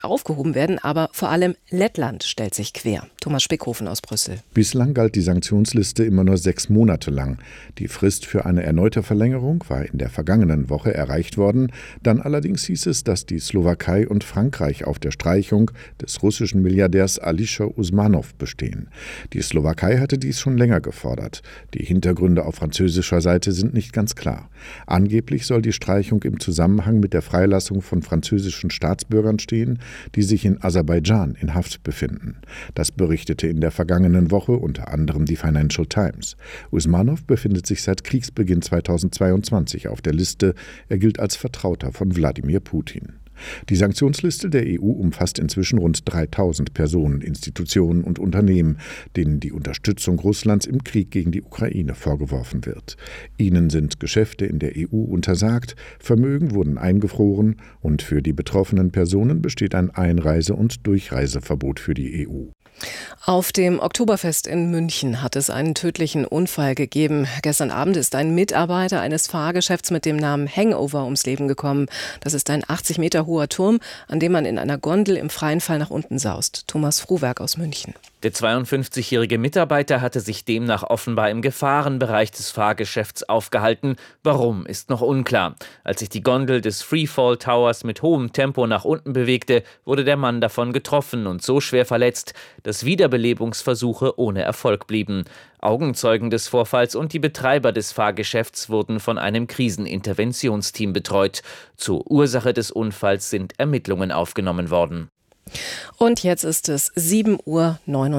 aufgehoben werden, aber vor allem Lettland stellt sich quer. Thomas Spickhofen aus Brüssel. Bislang galt die Sanktionsliste immer nur 6 Monate lang. Die Frist für eine erneute Verlängerung war in der vergangenen Woche erreicht worden. Dann allerdings hieß es, dass die Slowakei und Frankreich auf der Streichung des russischen Milliardärs Alisher Usmanov bestehen. Die Slowakei hatte dies schon länger gefordert. Die Hintergründe auf französischer Seite sind nicht ganz klar. Angeblich soll die Streichung im Zusammenhang mit der Freilassung von französischen Staatsbürgern stehen, die sich in Aserbaidschan in Haft befinden. Das berichtete in der vergangenen Woche unter anderem die Financial Times. Usmanov befindet sich seit Kriegsbeginn 2022 auf der Liste. Er gilt als Vertrauter von Wladimir Putin. Die Sanktionsliste der EU umfasst inzwischen rund 3000 Personen, Institutionen und Unternehmen, denen die Unterstützung Russlands im Krieg gegen die Ukraine vorgeworfen wird. Ihnen sind Geschäfte in der EU untersagt, Vermögen wurden eingefroren und für die betroffenen Personen besteht ein Einreise- und Durchreiseverbot für die EU. Auf dem Oktoberfest in München hat es einen tödlichen Unfall gegeben. Gestern Abend ist ein Mitarbeiter eines Fahrgeschäfts mit dem Namen Hangover ums Leben gekommen. Das ist ein 80 Meter hoher Turm, an dem man in einer Gondel im freien Fall nach unten saust. Thomas Fruwerk aus München. Der 52-jährige Mitarbeiter hatte sich demnach offenbar im Gefahrenbereich des Fahrgeschäfts aufgehalten. Warum, ist noch unklar. Als sich die Gondel des Freefall Towers mit hohem Tempo nach unten bewegte, wurde der Mann davon getroffen und so schwer verletzt, dass Wiederbelebungsversuche ohne Erfolg blieben. Augenzeugen des Vorfalls und die Betreiber des Fahrgeschäfts wurden von einem Kriseninterventionsteam betreut. Zur Ursache des Unfalls sind Ermittlungen aufgenommen worden. Und jetzt ist es 7:39 Uhr.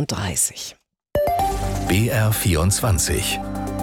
BR24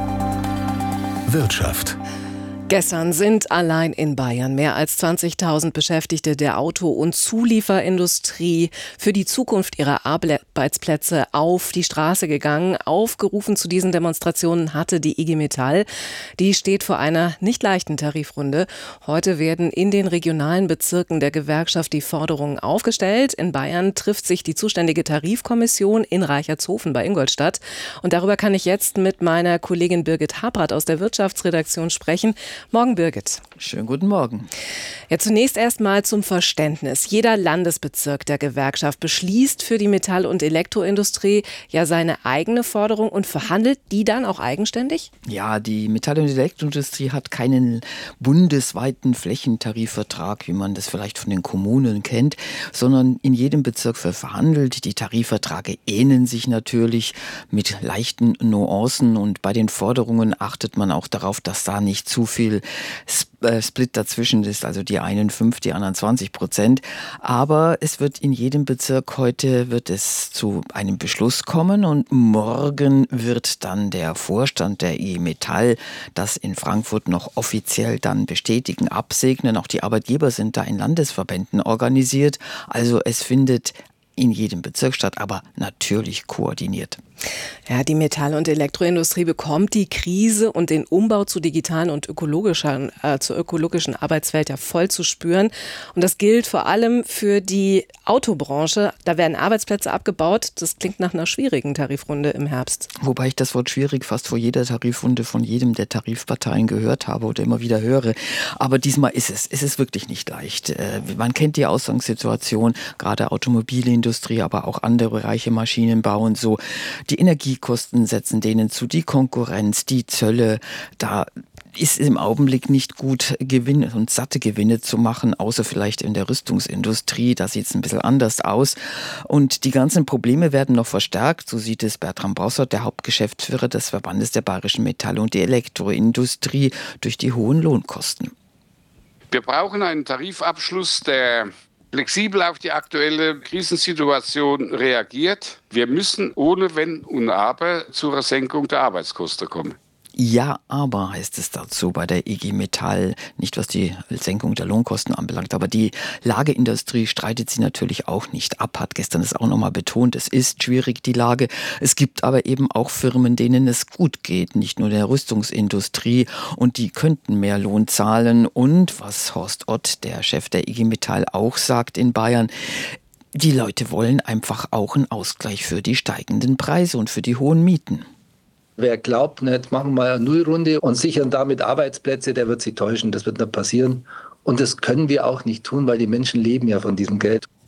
Wirtschaft. Gestern sind allein in Bayern mehr als 20.000 Beschäftigte der Auto- und Zulieferindustrie für die Zukunft ihrer Arbeitsplätze auf die Straße gegangen. Aufgerufen zu diesen Demonstrationen hatte die IG Metall. Die steht vor einer nicht leichten Tarifrunde. Heute werden in den regionalen Bezirken der Gewerkschaft die Forderungen aufgestellt. In Bayern trifft sich die zuständige Tarifkommission in Reichertshofen bei Ingolstadt. Und darüber kann ich jetzt mit meiner Kollegin Birgit Habrath aus der Wirtschaftsredaktion sprechen. Morgen, Birgit. Schönen guten Morgen. Ja, zunächst erstmal zum Verständnis. Jeder Landesbezirk der Gewerkschaft beschließt für die Metall- und Elektroindustrie ja seine eigene Forderung und verhandelt die dann auch eigenständig? Ja, die Metall- und Elektroindustrie hat keinen bundesweiten Flächentarifvertrag, wie man das vielleicht von den Kommunen kennt, sondern in jedem Bezirk wird verhandelt. Die Tarifverträge ähneln sich natürlich mit leichten Nuancen und bei den Forderungen achtet man auch darauf, dass da nicht zu viel Split dazwischen ist, also die einen 5, die anderen 20%. Aber es wird in jedem Bezirk wird es zu einem Beschluss kommen und morgen wird dann der Vorstand der IG Metall das in Frankfurt noch offiziell dann bestätigen, absegnen. Auch die Arbeitgeber sind da in Landesverbänden organisiert. Also es findet in jedem Bezirk statt, aber natürlich koordiniert. Ja, die Metall- und Elektroindustrie bekommt die Krise und den Umbau zur digitalen und zur ökologischen Arbeitswelt ja voll zu spüren. Und das gilt vor allem für die Autobranche. Da werden Arbeitsplätze abgebaut. Das klingt nach einer schwierigen Tarifrunde im Herbst. Wobei ich das Wort schwierig fast vor jeder Tarifrunde von jedem der Tarifparteien gehört habe oder immer wieder höre. Aber diesmal ist es wirklich nicht leicht. Man kennt die Ausgangssituation, gerade Automobilindustrie, aber auch andere Bereiche, Maschinenbau und so. Die Energiekosten setzen denen zu, die Konkurrenz, die Zölle, da ist im Augenblick nicht gut, Gewinne und satte Gewinne zu machen, außer vielleicht in der Rüstungsindustrie, da sieht es ein bisschen anders aus. Und die ganzen Probleme werden noch verstärkt, so sieht es Bertram Bossert, der Hauptgeschäftsführer des Verbandes der bayerischen Metall- und die Elektroindustrie, durch die hohen Lohnkosten. Wir brauchen einen Tarifabschluss, der flexibel auf die aktuelle Krisensituation reagiert. Wir müssen ohne Wenn und Aber zur Senkung der Arbeitskosten kommen. Ja, aber heißt es dazu bei der IG Metall, nicht was die Senkung der Lohnkosten anbelangt, aber die Lagerindustrie streitet sie natürlich auch nicht ab, hat gestern das auch nochmal betont, es ist schwierig, die Lage. Es gibt aber eben auch Firmen, denen es gut geht, nicht nur der Rüstungsindustrie, und die könnten mehr Lohn zahlen. Und was Horst Ott, der Chef der IG Metall, auch sagt in Bayern, die Leute wollen einfach auch einen Ausgleich für die steigenden Preise und für die hohen Mieten. Wer glaubt, nicht, machen wir eine Nullrunde und sichern damit Arbeitsplätze, der wird sich täuschen. Das wird nicht passieren. Und das können wir auch nicht tun, weil die Menschen leben ja von diesem Geld.